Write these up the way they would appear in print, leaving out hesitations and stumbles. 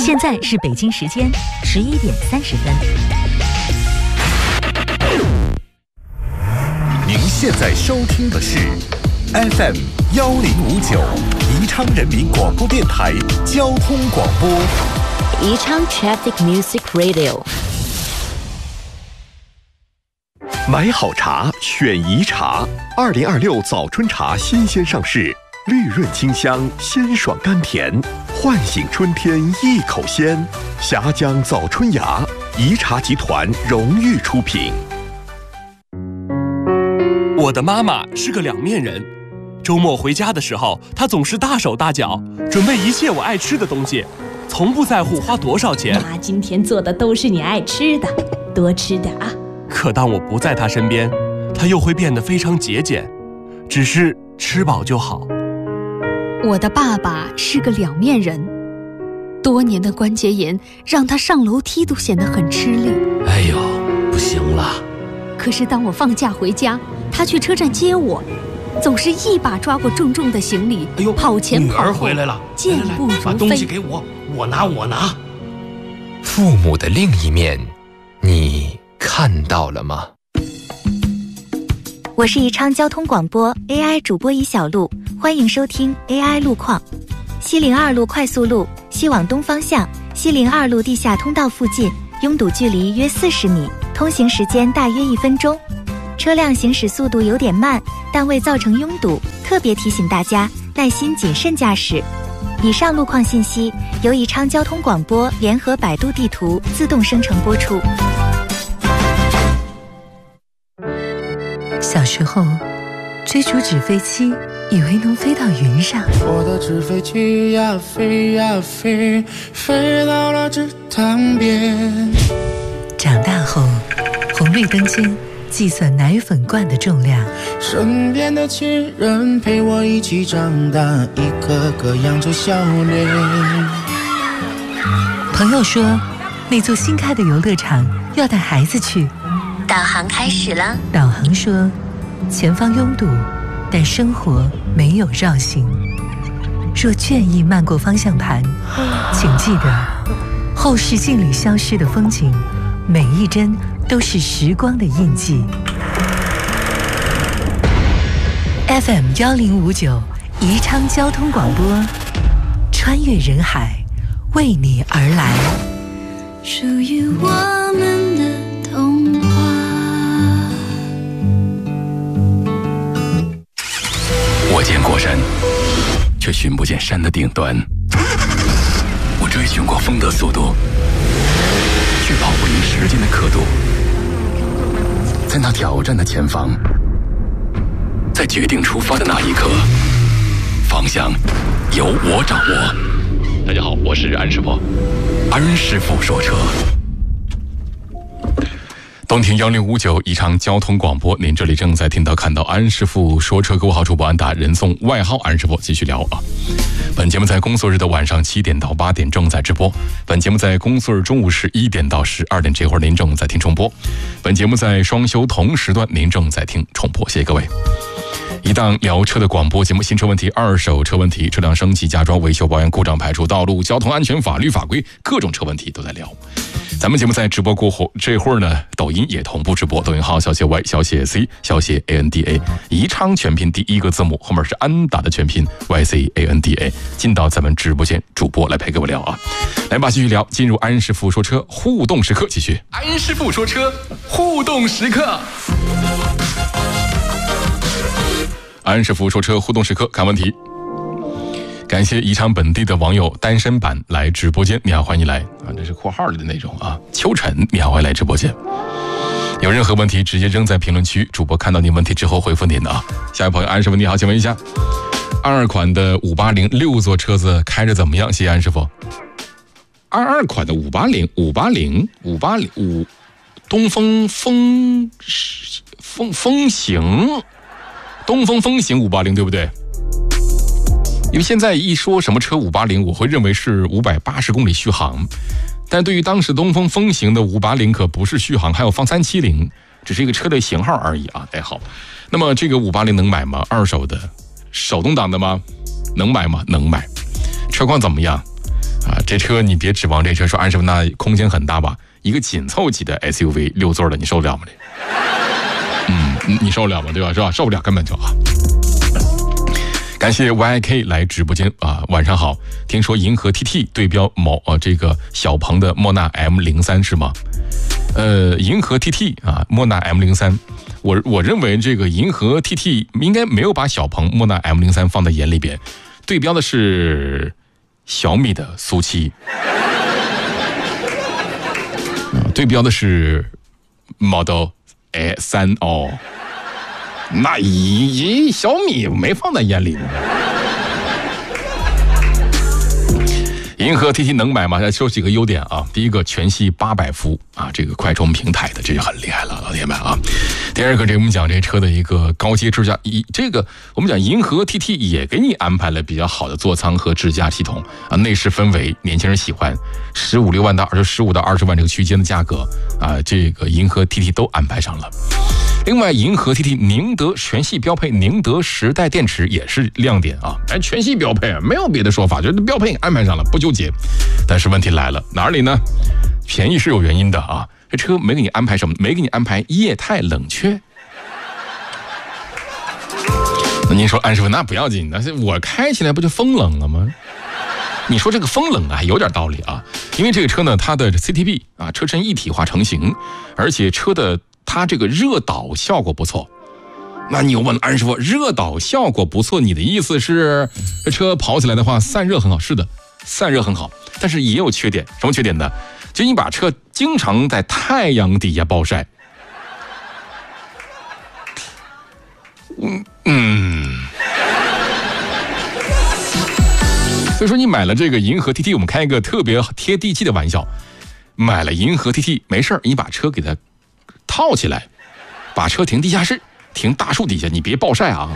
现在是北京时间11:30。 您现在收听的是 FM1059 宜昌人民广播电台交通广播。 宜昌 Traffic Music Radio。 买好茶，选宜茶。2026早春茶新鲜上市，绿润清香，鲜爽甘甜，唤醒春天一口鲜。峡江早春芽，宜茶集团荣誉出品。 我的妈妈是个两面人，周末回家的时候，她总是大手大脚，准备一切我爱吃的东西，从不在乎花多少钱。 妈今天做的都是你爱吃的，多吃点啊。 可当我不在她身边，她又会变得非常节俭，只是吃饱就好。 我的爸爸是个两面人，多年的关节炎让他上楼梯都显得很吃力。 哎呦，不行了。 可是当我放假回家，他去车站接我，总是一把抓过重重的行李，跑前跑后， 女儿回来了， 健步如飞。 把东西给我，我拿。 父母的另一面，你看到了吗？ 我是宜昌交通广播 AI 主播尹小璐，欢迎收听 AI 路况。西02路快速路西往东方向，西02路地下通道附近拥堵距离约40米，通行时间大约1分钟。车辆行驶速度有点慢，但未造成拥堵，特别提醒大家耐心谨慎驾驶。以上路况信息由宜昌交通广播联合百度地图自动生成播出。 小时候追逐纸飞机，以为能飞到云上。 我的纸飞机呀飞呀飞，飞到了池塘边。 长大后，红绿灯间计算奶粉罐的重量。 身边的亲人陪我一起长大，一个个扬着笑脸。 朋友说，那座新开的游乐场要带孩子去。 导航开始了。 导航说，前方拥堵，但生活没有绕行。若倦意漫过方向盘，请记得，后视镜里消失的风景，每一帧都是时光的印记。FM1059宜昌交通广播，穿越人海，为你而来。 属于我们的童话。 我见过山，却寻不见山的顶端。我追寻过风的速度，却跑不赢时间的刻度。在那挑战的前方，在决定出发的那一刻，方向由我掌握。大家好，我是安师傅。安师傅说车。东听1059宜昌交通广播，您这里正在听到看到安师傅说车，各位好，主播安达，人送外号安师傅，继续聊啊。本节目在工作日的晚上7点到8点正在直播，本节目在工作日中午11点到12点这会儿您正在听重播，本节目在双休同时段您正在听重播，谢谢各位。一档聊车的广播节目，新车问题、二手车问题、车辆升级、加装、维修、保养、故障排除、道路交通安全、法律法规，各种车问题都在聊。咱们节目在直播过后，这会儿呢，抖音也同步直播，抖音号小写 Y 小写 C 小写 ANDA， 宜昌全拼第一个字母后面是安达的全拼 YCANDA， 进到咱们直播间，主播来陪各位聊啊。来吧，继续聊，进入安师傅说车互动时刻，继续安师傅说车互动时刻。安师傅说车互动时刻，看问题。感谢宜昌本地的网友单身版来直播间，你好，欢迎你来啊！这是括号里的内容啊。秋晨，你好，欢迎来直播间。有任何问题直接扔在评论区，主播看到你问题之后回复您的啊。下一位朋友安师傅你好，请问一下，22款的580 6座车子开着怎么样？谢谢安师傅。22款的580东风风行，东风风行580对不对？因为现在一说什么车580，我会认为是580公里续航，但对于当时东风风行的580可不是续航，还有放370，只是一个车的型号而已啊。好，那么这个580能买吗？二手的，手动挡的吗？能买吗？能买。车况怎么样？啊， 这车你别指望这车说安师傅那空间很大吧，一个紧凑级的 SUV 6座的你受得了吗？你受得了吗？对吧？是吧？受不了根本就啊。感谢 YK 来直播间啊，晚上好。听说银河 TT 对标这个小鹏的莫纳 M03 是吗？银河 TT 啊，莫纳 M03， 我认为这个银河 TT 应该没有把小鹏莫纳 M03 放在眼里边，对标的是小米的苏7，对标的是 Model A3哦。那小米没放在眼里呢。银河 TT 能买吗？再说几个优点啊。第一个，全系800伏啊，这个快充平台的，这就很厉害了，老铁们啊。第二个，这我们讲这车的一个高阶智驾，这个我们讲银河 TT 也给你安排了比较好的座舱和智驾系统啊，内饰氛围年轻人喜欢，15、6万到15到20万这个区间的价格啊，这个银河 TT 都安排上了。另外，银河 TT 宁德全系标配宁德10代电池也是亮点啊！全系标配，没有别的说法，就是标配安排上了，不纠结。但是问题来了，哪里呢？便宜是有原因的啊！这车没给你安排什么？没给你安排液态冷却。那您说，安师傅那不要紧，那我开起来不就风冷了吗？你说这个风冷啊，有点道理啊，因为这个车呢，它的 CTB 啊，车身一体化成型，而且车的它这个热导效果不错。那你又问安师傅，热导效果不错，你的意思是这车跑起来的话散热很好？是的，散热很好，但是也有缺点。什么缺点呢？就你把车经常在太阳底下暴晒。所以说你买了这个银河 TT， 我们开一个特别贴地气的玩笑，买了银河 TT 没事，你把车给它套起来，把车停地下室，停大树底下，你别暴晒啊。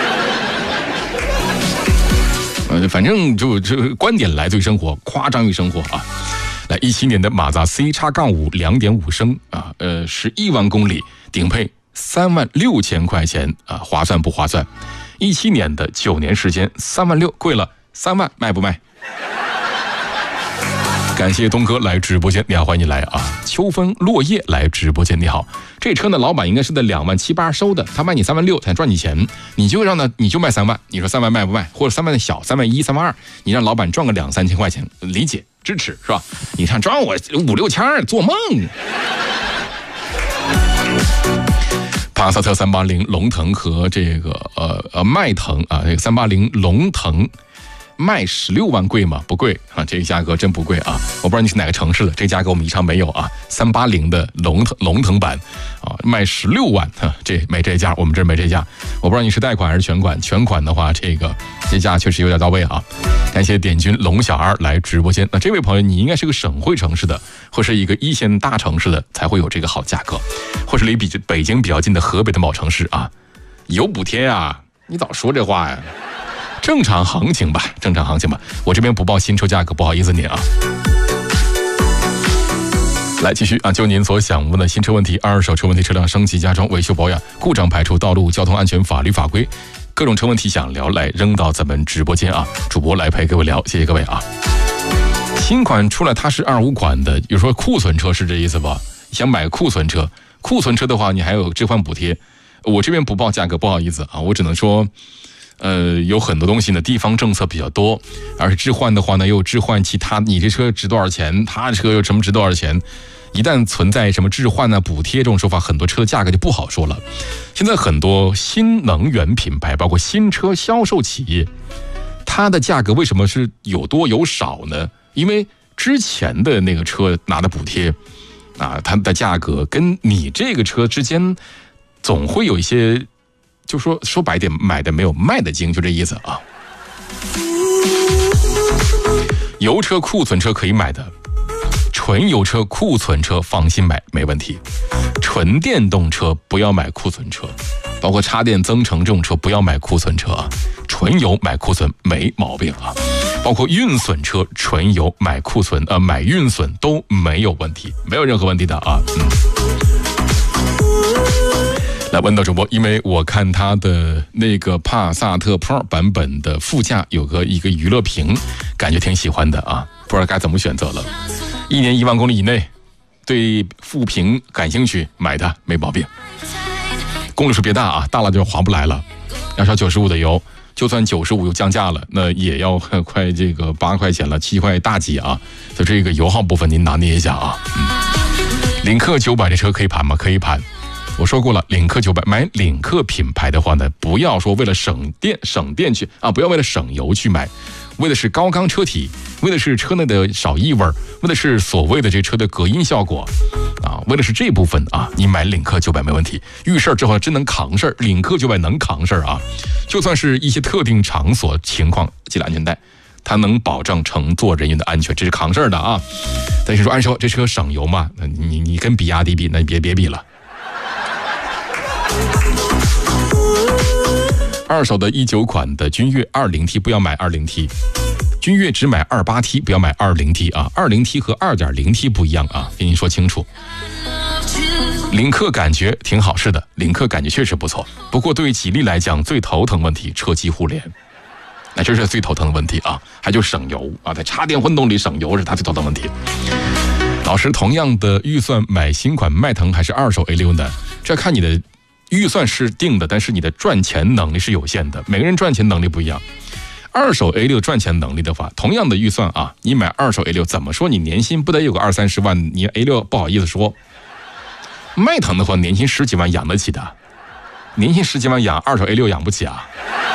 反正就这观点来自于生活，夸张于生活啊。来，17年的马自达 C-5 2.5升啊，11万公里，顶配36000块钱啊，划算不划算？17年的9年时间，3万6，贵了，3万卖不卖？感谢东哥来直播间，你好，欢迎你来啊！秋风落叶来直播间，你好。这车呢，老板应该是在2万7、8收的，他卖你3万6才赚你钱，你就卖3万，你说3万卖不卖？或者3万小，3万1、3万2，你让老板赚个2、3千块钱，理解支持是吧？你看赚我5、6千，做梦！帕萨特380龙腾和这个迈腾啊，这个380龙腾。卖16万贵吗？不贵啊，这个价格真不贵啊！我不知道你是哪个城市的，这个价格我们宜昌没有啊。380的龙腾版啊，卖16万啊，这没这价，我们这没这价。我不知道你是贷款还是全款，全款的话，这价确实有点到位啊。感谢点军龙小二来直播间。那这位朋友，你应该是个省会城市的，或是一个1线大城市的，才会有这个好价格，或是离北京比较近的河北的某城市啊，有补贴啊，你早说这话呀！正常行情吧，正常行情吧。我这边不报新车价格，不好意思您啊。来继续啊，就您所想问的新车问题、二手车问题、车辆升级加装、维修保养、故障排除、道路交通安全、法律法规，各种车问题想聊，来扔到咱们直播间啊，主播来陪各位聊，谢谢各位啊。新款出来它是25款的，有说库存车是这意思吧？想买库存车，库存车的话你还有置换补贴，我这边不报价格，不好意思啊，我只能说。有很多东西呢，地方政策比较多，而且置换的话呢，又置换其他，你这车值多少钱，他车又什么值多少钱，一旦存在什么置换啊、补贴这种说法，很多车的价格就不好说了。现在很多新能源品牌，包括新车销售企业，它的价格为什么是有多有少呢？因为之前的那个车拿的补贴啊，它的价格跟你这个车之间总会有一些。就说白点，买的没有卖的精，就这意思啊。油车、库存车可以买的，纯油车、库存车放心买，没问题。纯电动车不要买库存车，包括插电增程这种车不要买库存车啊。纯油买库存没毛病啊。包括运损车，纯油买库存买运损都没有问题，没有任何问题的啊。来问到主播，因为我看他的那个帕萨特 Pro 版本的副驾有一个娱乐屏，感觉挺喜欢的啊。 不知道该怎么选择了。1年1万公里以内，对富平感兴趣，买它没毛病。公里数别大啊，大了就划不来了。要烧95的油，就算95又降价了，那也要快这个8块钱了，7块大几啊。所以这个油耗部分您拿捏一下啊。领克900这车可以盘吗？可以盘。我说过了，领克900买领克品牌的话呢，不要说为了省电去啊，不要为了省油去买，为的是高钢车体，为的是车内的少异味，为的是所谓的这车的隔音效果啊，为的是这部分啊，你买领克900没问题。遇事儿之后真能扛事儿，领克900能扛事儿啊，就算是一些特定场所情况系了安全带，它能保证乘坐人员的安全，这是扛事儿的啊。但是说按说这车省油嘛，你跟比亚迪比，那别比了。二手的19款的君越 20T 不要买 20T， 君越只买 28T， 不要买 20T 啊 ，20T 和 2.0T 不一样啊，跟您说清楚。领克感觉挺好，是的，领克感觉确实不错，不过对于吉利来讲，最头疼问题车机互联，那这是最头疼的问题啊，还就省油啊，在插电混动里省油是它最头疼的问题。老师，同样的预算买新款迈腾还是二手 A6 呢？这看你的预算是定的，但是你的赚钱能力是有限的，每个人赚钱能力不一样。二手 A6 赚钱能力的话，同样的预算啊，你买二手 A6 怎么说你年薪不得有个20-30万，你 A6 不好意思说。迈腾的话年薪10几万养得起的，年薪10几万养二手 A6 养不起啊。